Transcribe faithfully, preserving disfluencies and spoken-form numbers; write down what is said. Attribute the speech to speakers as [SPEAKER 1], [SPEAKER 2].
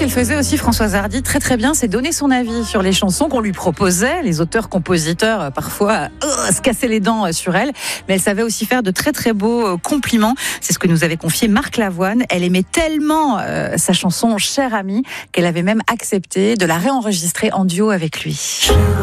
[SPEAKER 1] qu'elle faisait aussi, Françoise Hardy, très très bien, c'est donner son avis sur les chansons qu'on lui proposait. Les auteurs-compositeurs, parfois, euh, se cassaient les dents sur elle. Mais elle savait aussi faire de très très beaux compliments. C'est ce que nous avait confié Marc Lavoine. Elle aimait tellement euh, sa chanson « Cher ami » qu'elle avait même accepté de la réenregistrer en duo avec lui.